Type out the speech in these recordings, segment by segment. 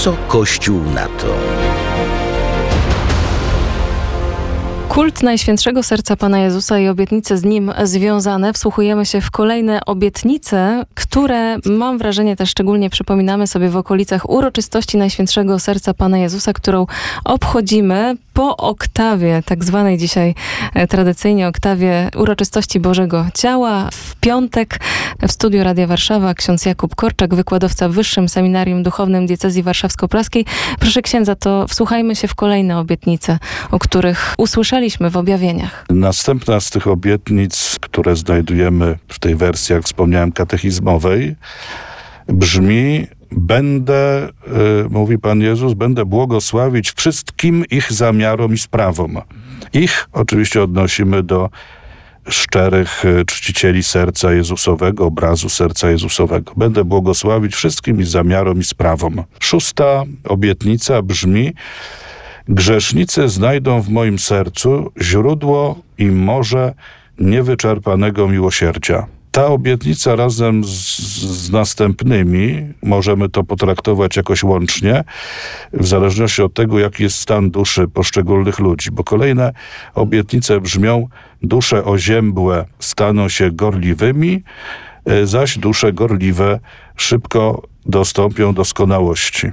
Co Kościół na to? Kult Najświętszego Serca Pana Jezusa i obietnice z nim związane. Wsłuchujemy się w kolejne obietnice, które, mam wrażenie, też szczególnie przypominamy sobie w okolicach uroczystości Najświętszego Serca Pana Jezusa, którą obchodzimy po oktawie, tak zwanej dzisiaj tradycyjnie oktawie uroczystości Bożego Ciała. W piątek w studiu Radia Warszawa ksiądz Jakub Korczak, wykładowca w Wyższym Seminarium Duchownym Diecezji Warszawsko-Praskiej. Proszę księdza, to wsłuchajmy się w kolejne obietnice, o których usłyszeliśmy w objawieniach. Następna z tych obietnic, które znajdujemy w tej wersji, jak wspomniałem, katechizmowej, brzmi: będę, mówi Pan Jezus, będę błogosławić wszystkim ich zamiarom i sprawom. Ich oczywiście odnosimy do szczerych czcicieli serca Jezusowego, obrazu serca Jezusowego. Będę błogosławić wszystkim ich zamiarom i sprawom. 6. obietnica brzmi: grzesznicy znajdą w moim sercu źródło i morze niewyczerpanego miłosierdzia. Ta obietnica razem z następnymi, możemy to potraktować jakoś łącznie, w zależności od tego, jaki jest stan duszy poszczególnych ludzi, bo kolejne obietnice brzmią: dusze oziębłe staną się gorliwymi, zaś dusze gorliwe szybko dostąpią doskonałości.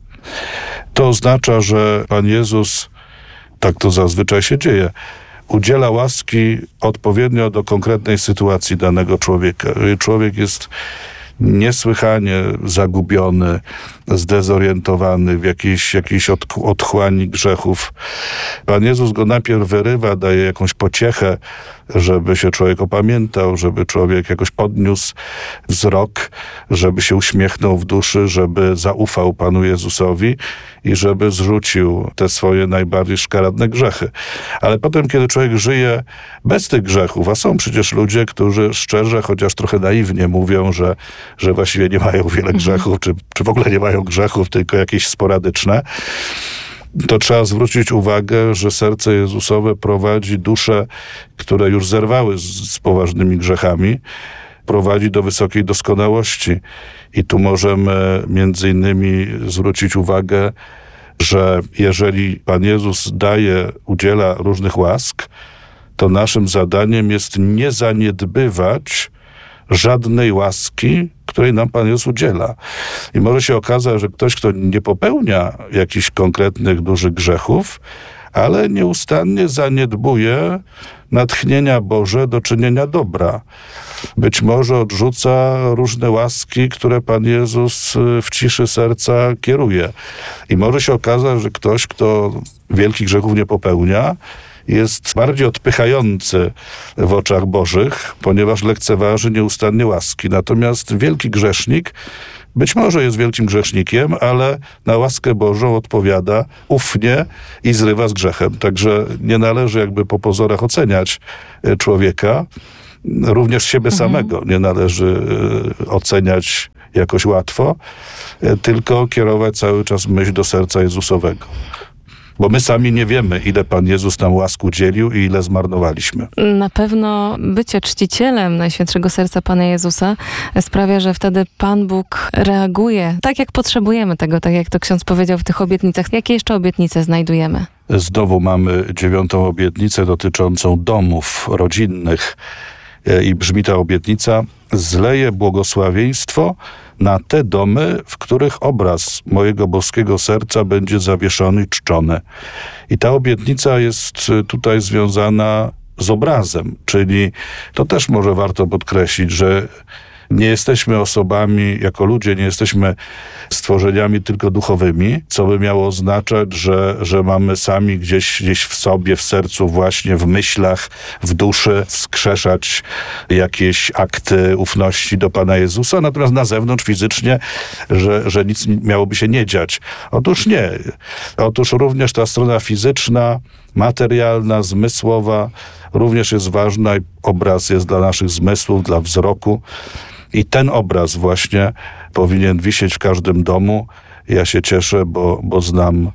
To oznacza, że Pan Jezus, tak to zazwyczaj się dzieje, udziela łaski odpowiednio do konkretnej sytuacji danego człowieka. Jeżeli człowiek jest niesłychanie zagubiony, zdezorientowany w jakiejś otchłani grzechów, Pan Jezus go najpierw wyrywa, daje jakąś pociechę, żeby się człowiek opamiętał, żeby człowiek jakoś podniósł wzrok, żeby się uśmiechnął w duszy, żeby zaufał Panu Jezusowi i żeby zrzucił te swoje najbardziej szkaradne grzechy. Ale potem, kiedy człowiek żyje bez tych grzechów, a są przecież ludzie, którzy szczerze, chociaż trochę naiwnie mówią, że właściwie nie mają wiele grzechów, czy w ogóle nie mają grzechów, tylko jakieś sporadyczne, to trzeba zwrócić uwagę, że serce Jezusowe prowadzi dusze, które już zerwały z poważnymi grzechami, prowadzi do wysokiej doskonałości. I tu możemy między innymi zwrócić uwagę, że jeżeli Pan Jezus udziela różnych łask, to naszym zadaniem jest nie zaniedbywać żadnej łaski, której nam Pan Jezus udziela. I może się okazać, że ktoś, kto nie popełnia jakichś konkretnych, dużych grzechów, ale nieustannie zaniedbuje natchnienia Boże do czynienia dobra. Być może odrzuca różne łaski, które Pan Jezus w ciszy serca kieruje. I może się okazać, że ktoś, kto wielkich grzechów nie popełnia, jest bardziej odpychający w oczach Bożych, ponieważ lekceważy nieustannie łaski. Natomiast wielki grzesznik być może jest wielkim grzesznikiem, ale na łaskę Bożą odpowiada ufnie i zrywa z grzechem. Także nie należy jakby po pozorach oceniać człowieka, również siebie samego nie należy oceniać jakoś łatwo, tylko kierować cały czas myśl do serca Jezusowego. Bo my sami nie wiemy, ile Pan Jezus nam łask udzielił i ile zmarnowaliśmy. Na pewno bycie czcicielem Najświętszego Serca Pana Jezusa sprawia, że wtedy Pan Bóg reaguje tak, jak potrzebujemy tego, tak jak to ksiądz powiedział w tych obietnicach. Jakie jeszcze obietnice znajdujemy? Znowu mamy 9. obietnicę dotyczącą domów rodzinnych. I brzmi ta obietnica: zleję błogosławieństwo na te domy, w których obraz mojego boskiego serca będzie zawieszony i czczony. I ta obietnica jest tutaj związana z obrazem, czyli to też może warto podkreślić, że nie jesteśmy osobami, jako ludzie, nie jesteśmy stworzeniami tylko duchowymi, co by miało oznaczać, że mamy sami gdzieś w sobie, w sercu, właśnie w myślach, w duszy wskrzeszać jakieś akty ufności do Pana Jezusa, natomiast na zewnątrz fizycznie, że nic miałoby się nie dziać. Otóż nie. Otóż również ta strona fizyczna, materialna, zmysłowa również jest ważna i obraz jest dla naszych zmysłów, dla wzroku. I ten obraz właśnie powinien wisieć w każdym domu. Ja się cieszę, bo znam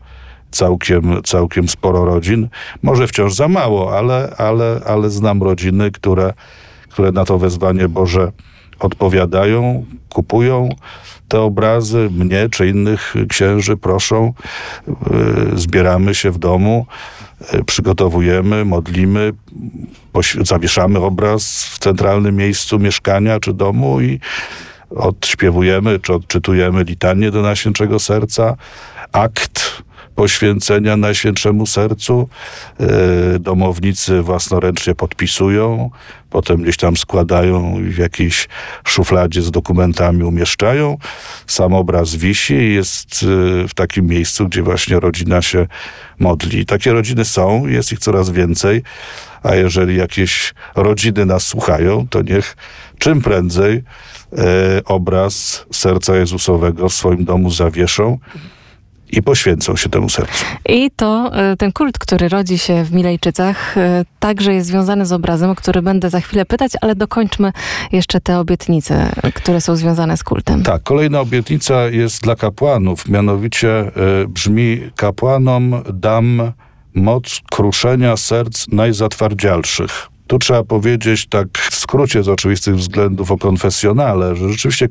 całkiem sporo rodzin. Może wciąż za mało, ale znam rodziny, które na to wezwanie Boże odpowiadają, kupują te obrazy, mnie czy innych księży proszą, zbieramy się w domu, przygotowujemy, modlimy, zawieszamy obraz w centralnym miejscu mieszkania czy domu i odśpiewujemy czy odczytujemy litanię do Najświętszego Serca, akt poświęcenia Najświętszemu Sercu. Domownicy własnoręcznie podpisują, potem gdzieś tam składają i w jakiejś szufladzie z dokumentami umieszczają. Sam obraz wisi i jest w takim miejscu, gdzie właśnie rodzina się modli. Takie rodziny są, jest ich coraz więcej, a jeżeli jakieś rodziny nas słuchają, to niech czym prędzej obraz Serca Jezusowego w swoim domu zawieszą i poświęcą się temu sercu. I to ten kult, który rodzi się w Milejczycach, także jest związany z obrazem, o który będę za chwilę pytać, ale dokończmy jeszcze te obietnice, które są związane z kultem. Tak, kolejna obietnica jest dla kapłanów, mianowicie brzmi: kapłanom dam moc kruszenia serc najzatwardzialszych. Tu trzeba powiedzieć tak w skrócie z oczywistych względów o konfesjonale, że rzeczywiście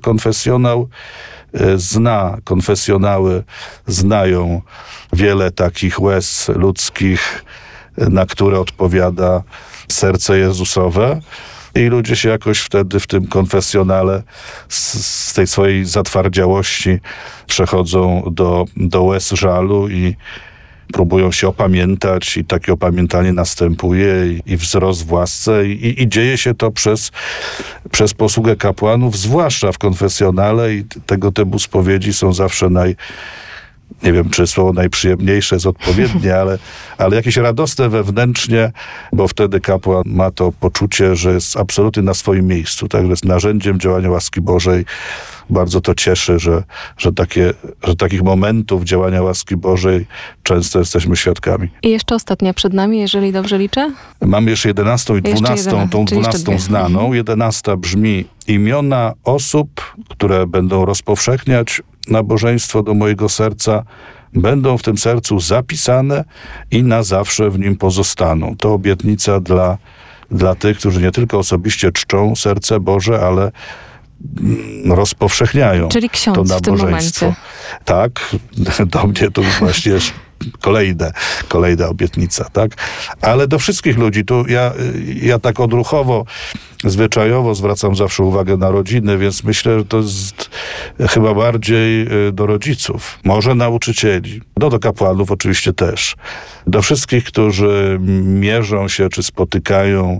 konfesjonały znają wiele takich łez ludzkich, na które odpowiada serce Jezusowe. I ludzie się jakoś wtedy w tym konfesjonale z tej swojej zatwardziałości przechodzą do łez żalu i próbują się opamiętać i takie opamiętanie następuje i wzrost w łasce i dzieje się to przez posługę kapłanów, zwłaszcza w konfesjonale i tego typu spowiedzi są zawsze nie wiem, czy słowo najprzyjemniejsze jest odpowiednie, ale jakieś radosne wewnętrznie, bo wtedy kapłan ma to poczucie, że jest absolutnie na swoim miejscu, tak, że jest narzędziem działania łaski Bożej. Bardzo to cieszy, że takich momentów działania łaski Bożej często jesteśmy świadkami. I jeszcze ostatnia przed nami, jeżeli dobrze liczę? Mamy jeszcze 11 i 12, tą 12 znaną. 11 brzmi: imiona osób, które będą rozpowszechniać nabożeństwo do mojego serca, będą w tym sercu zapisane i na zawsze w nim pozostaną. To obietnica dla tych, którzy nie tylko osobiście czczą serce Boże, ale rozpowszechniają czyli ksiądz to nabożeństwo. W tym momencie. Tak, do mnie to właśnie jest kolejna obietnica, tak? Ale do wszystkich ludzi, tu ja tak odruchowo, zwyczajowo zwracam zawsze uwagę na rodziny, więc myślę, że to jest chyba bardziej do rodziców, może nauczycieli, do kapłanów oczywiście też. Do wszystkich, którzy mierzą się czy spotykają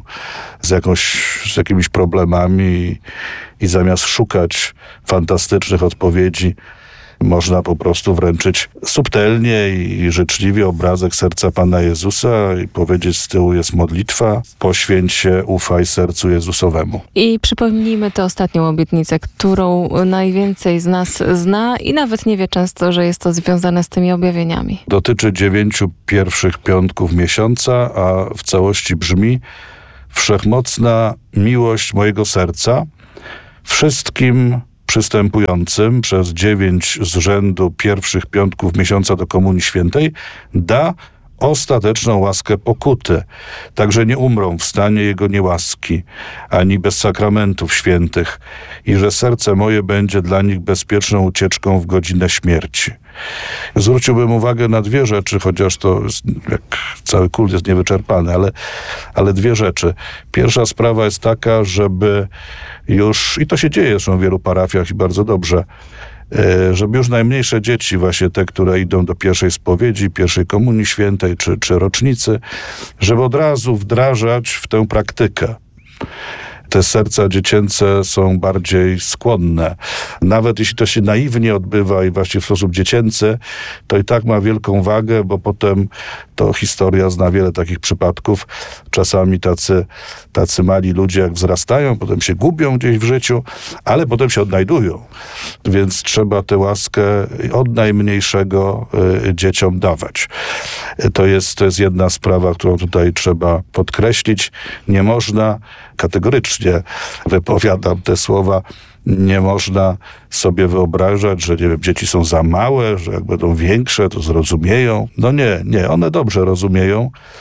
z jakimiś problemami i zamiast szukać fantastycznych odpowiedzi, można po prostu wręczyć subtelnie i życzliwie obrazek serca Pana Jezusa i powiedzieć: z tyłu jest modlitwa, poświęć się, ufaj sercu Jezusowemu. I przypomnijmy tę ostatnią obietnicę, którą najwięcej z nas zna i nawet nie wie często, że jest to związane z tymi objawieniami. Dotyczy 9 pierwszych piątków miesiąca, a w całości brzmi: wszechmocna miłość mojego serca wszystkim przystępującym przez 9 z rzędu pierwszych piątków miesiąca do Komunii Świętej da ostateczną łaskę pokuty. Także nie umrą w stanie Jego niełaski, ani bez sakramentów świętych i że serce moje będzie dla nich bezpieczną ucieczką w godzinę śmierci. Zwróciłbym uwagę na dwie rzeczy, chociaż to jak cały kult jest niewyczerpany, ale dwie rzeczy. Pierwsza sprawa jest taka, żeby już, i to się dzieje zresztą w wielu parafiach i bardzo dobrze, żeby już najmniejsze dzieci, właśnie te, które idą do pierwszej spowiedzi, pierwszej komunii świętej czy rocznicy, żeby od razu wdrażać w tę praktykę. Te serca dziecięce są bardziej skłonne. Nawet jeśli to się naiwnie odbywa i właśnie w sposób dziecięcy, to i tak ma wielką wagę, bo potem to historia zna wiele takich przypadków. Czasami tacy mali ludzie jak wzrastają, potem się gubią gdzieś w życiu, ale potem się odnajdują. Więc trzeba tę łaskę od najmniejszego dzieciom dawać. To jest jedna sprawa, którą tutaj trzeba podkreślić. Nie można, kategorycznie wypowiadam te słowa, nie można sobie wyobrażać, że nie wiem, dzieci są za małe, że jak będą większe, to zrozumieją. No nie, one dobrze rozumieją.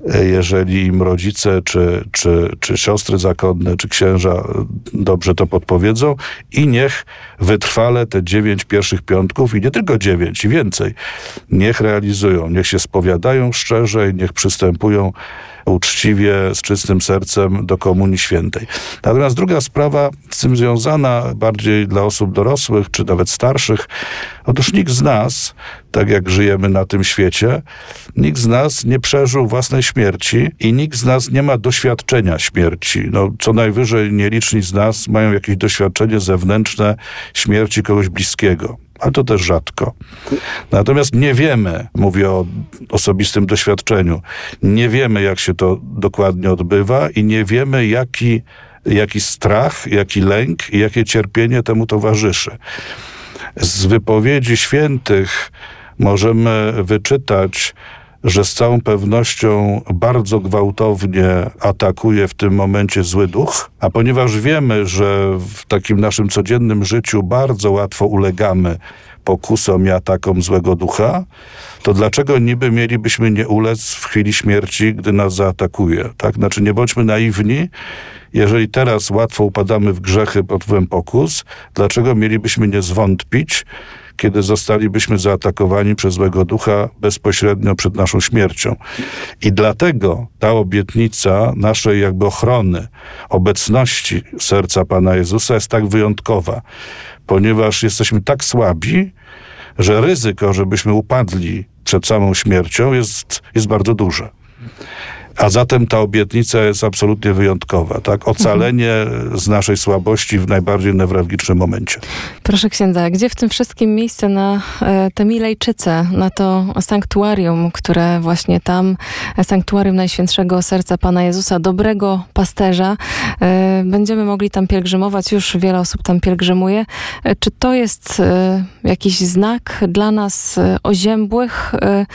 jeżeli im rodzice, czy siostry zakonne, czy księża dobrze to podpowiedzą, i niech wytrwale te 9 pierwszych piątków, i nie tylko 9, i więcej, niech realizują, niech się spowiadają szczerze i niech przystępują uczciwie, z czystym sercem do Komunii Świętej. Natomiast druga sprawa z tym związana, bardziej dla osób dorosłych, czy nawet starszych, otóż nikt z nas, tak jak żyjemy na tym świecie, nikt z nas nie przeżył własnej śmierci i nikt z nas nie ma doświadczenia śmierci. No, co najwyżej nieliczni z nas mają jakieś doświadczenie zewnętrzne śmierci kogoś bliskiego. Ale to też rzadko. Natomiast nie wiemy, mówię o osobistym doświadczeniu, nie wiemy, jak się to dokładnie odbywa i nie wiemy, jaki strach, jaki lęk i jakie cierpienie temu towarzyszy. Z wypowiedzi świętych możemy wyczytać, że z całą pewnością bardzo gwałtownie atakuje w tym momencie zły duch, a ponieważ wiemy, że w takim naszym codziennym życiu bardzo łatwo ulegamy pokusom i atakom złego ducha, to dlaczego niby mielibyśmy nie ulec w chwili śmierci, gdy nas zaatakuje? Tak? Znaczy nie bądźmy naiwni, jeżeli teraz łatwo upadamy w grzechy pod wpływem pokus, dlaczego mielibyśmy nie zwątpić, kiedy zostalibyśmy zaatakowani przez złego ducha bezpośrednio przed naszą śmiercią. I dlatego ta obietnica naszej jakby ochrony, obecności serca Pana Jezusa jest tak wyjątkowa, ponieważ jesteśmy tak słabi, że ryzyko, żebyśmy upadli przed samą śmiercią jest bardzo duże. A zatem ta obietnica jest absolutnie wyjątkowa, tak? Ocalenie z naszej słabości w najbardziej newralgicznym momencie. Proszę księdza, gdzie w tym wszystkim miejsce na te Milejczyce, na to sanktuarium, które właśnie tam, sanktuarium Najświętszego Serca Pana Jezusa, dobrego pasterza, będziemy mogli tam pielgrzymować, już wiele osób tam pielgrzymuje. Czy to jest jakiś znak dla nas oziębłych,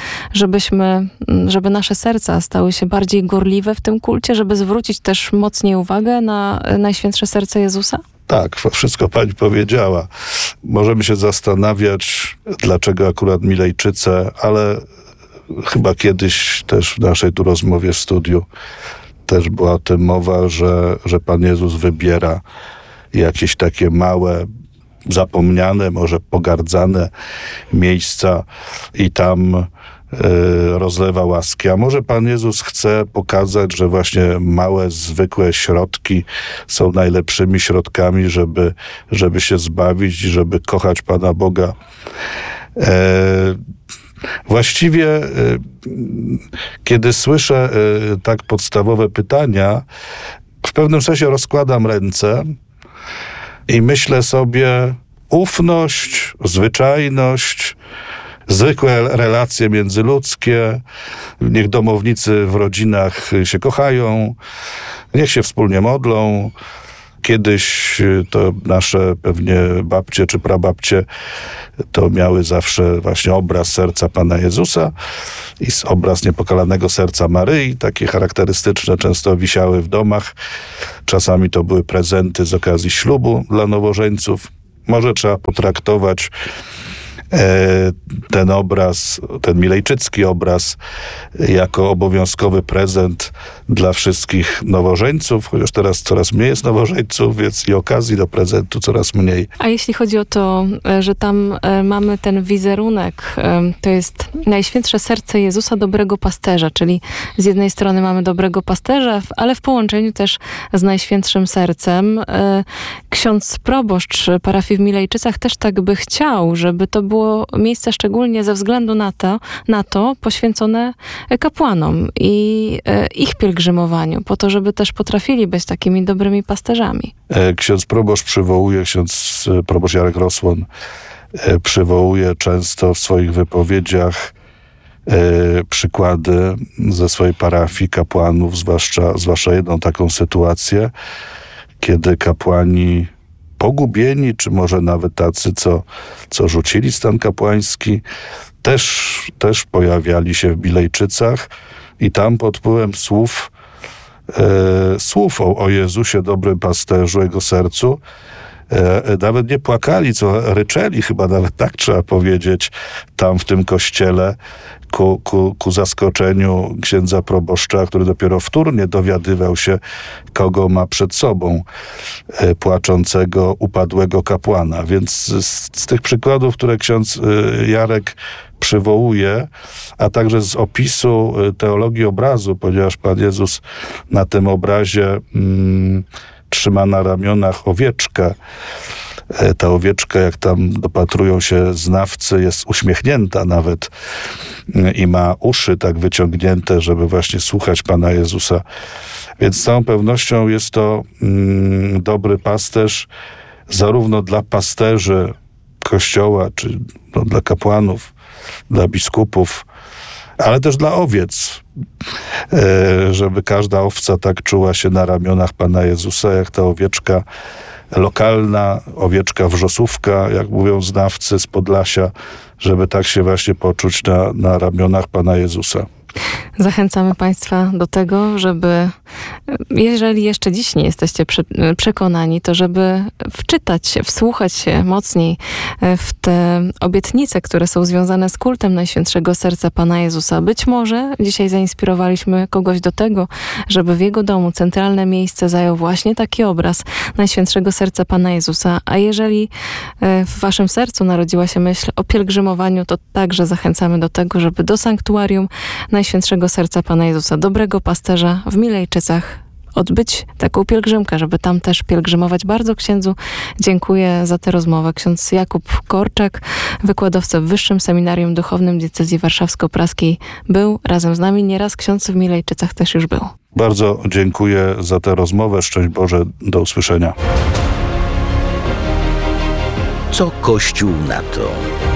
żeby nasze serca stały się bardziej gorliwe w tym kulcie, żeby zwrócić też mocniej uwagę na Najświętsze Serce Jezusa? Tak, wszystko pani powiedziała. Możemy się zastanawiać, dlaczego akurat Milejczyce, ale chyba kiedyś też w naszej tu rozmowie w studiu też była o tym mowa, że Pan Jezus wybiera jakieś takie małe, zapomniane, może pogardzane miejsca i tam rozlewa łaski. A może Pan Jezus chce pokazać, że właśnie małe, zwykłe środki są najlepszymi środkami, żeby się zbawić i żeby kochać Pana Boga. Właściwie, kiedy słyszę tak podstawowe pytania, w pewnym sensie rozkładam ręce i myślę sobie, ufność, zwyczajność, zwykłe relacje międzyludzkie, niech domownicy w rodzinach się kochają, niech się wspólnie modlą. Kiedyś to nasze pewnie babcie czy prababcie to miały zawsze właśnie obraz serca Pana Jezusa i obraz niepokalanego serca Maryi, takie charakterystyczne, często wisiały w domach. Czasami to były prezenty z okazji ślubu dla nowożeńców. Może trzeba potraktować ten obraz, ten milejczycki obraz jako obowiązkowy prezent dla wszystkich nowożeńców, chociaż teraz coraz mniej jest nowożeńców, więc i okazji do prezentu coraz mniej. A jeśli chodzi o to, że tam mamy ten wizerunek, to jest Najświętsze Serce Jezusa, dobrego pasterza, czyli z jednej strony mamy dobrego pasterza, ale w połączeniu też z Najświętszym Sercem. Ksiądz proboszcz parafii w Milejczycach też tak by chciał, żeby to było miejsce szczególnie ze względu na to poświęcone kapłanom i ich pielgrzymowaniu, po to, żeby też potrafili być takimi dobrymi pasterzami. Ksiądz proboszcz Jarek Rosłon przywołuje często w swoich wypowiedziach przykłady ze swojej parafii kapłanów, zwłaszcza jedną taką sytuację, kiedy kapłani pogubieni, czy może nawet tacy, co rzucili stan kapłański, też pojawiali się w Milejczycach i tam pod wpływem słów o Jezusie, dobrym pasterzu, Jego sercu, nawet nie płakali, co ryczeli, chyba nawet tak trzeba powiedzieć, tam w tym kościele, ku zaskoczeniu księdza proboszcza, który dopiero wtórnie dowiadywał się, kogo ma przed sobą, płaczącego, upadłego kapłana. Więc z tych przykładów, które ksiądz Jarek przywołuje, a także z opisu teologii obrazu, ponieważ Pan Jezus na tym obrazie trzyma na ramionach owieczkę. Ta owieczka, jak tam dopatrują się znawcy, jest uśmiechnięta nawet i ma uszy tak wyciągnięte, żeby właśnie słuchać Pana Jezusa. Więc z całą pewnością jest to dobry pasterz, zarówno dla pasterzy Kościoła, czy dla kapłanów, dla biskupów, ale też dla owiec, żeby każda owca tak czuła się na ramionach Pana Jezusa, jak ta owieczka lokalna, owieczka wrzosówka, jak mówią znawcy z Podlasia, żeby tak się właśnie poczuć na ramionach Pana Jezusa. Zachęcamy Państwa do tego, żeby, jeżeli jeszcze dziś nie jesteście przekonani, to żeby wczytać się, wsłuchać się mocniej w te obietnice, które są związane z kultem Najświętszego Serca Pana Jezusa. Być może dzisiaj zainspirowaliśmy kogoś do tego, żeby w jego domu centralne miejsce zajął właśnie taki obraz Najświętszego Serca Pana Jezusa. A jeżeli w waszym sercu narodziła się myśl o pielgrzymowaniu, to także zachęcamy do tego, żeby do sanktuarium Najświętszego Serca Pana Jezusa, dobrego pasterza w Milejczycach, odbyć taką pielgrzymkę, żeby tam też pielgrzymować. Bardzo księdzu dziękuję za tę rozmowę. Ksiądz Jakub Korczak, wykładowca w Wyższym Seminarium Duchownym Diecezji Warszawsko-Praskiej, był razem z nami. Nieraz ksiądz w Milejczycach też już był. Bardzo dziękuję za tę rozmowę. Szczęść Boże, do usłyszenia. Co Kościół na to?